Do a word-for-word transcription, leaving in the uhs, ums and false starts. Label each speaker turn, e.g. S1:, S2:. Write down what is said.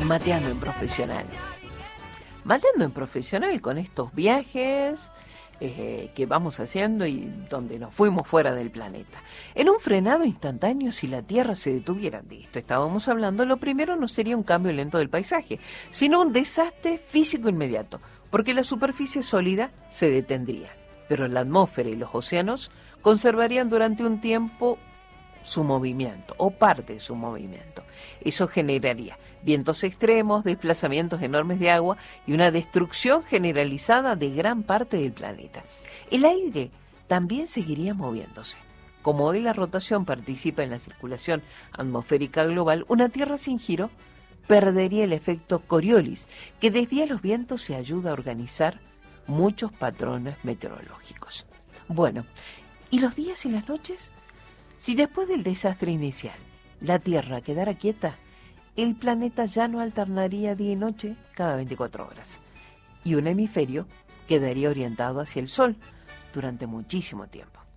S1: Mateando en Profesional. Mateando en Profesional con estos viajes eh, que vamos haciendo y donde nos fuimos fuera del planeta. En un frenado instantáneo, si la Tierra se detuviera, de esto estábamos hablando, lo primero no sería un cambio lento del paisaje, sino un desastre físico inmediato, porque la superficie sólida se detendría, pero la atmósfera y los océanos conservarían durante un tiempo su movimiento o parte de su movimiento. Eso generaría vientos extremos, desplazamientos enormes de agua y una destrucción generalizada de gran parte del planeta. El aire también seguiría moviéndose. Como hoy la rotación participa en la circulación atmosférica global, una Tierra sin giro perdería el efecto Coriolis, que desvía los vientos y ayuda a organizar muchos patrones meteorológicos. Bueno, ¿y los días y las noches? Si después del desastre inicial la Tierra quedara quieta, el planeta ya no alternaría día y noche cada veinticuatro horas, y un hemisferio quedaría orientado hacia el Sol durante muchísimo tiempo.